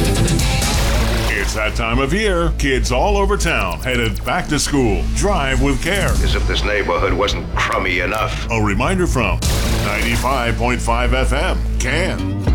It's that time of year. Kids all over town headed back to school. Drive with care. As if this neighborhood wasn't crummy enough. A reminder from 95.5 FM. Can.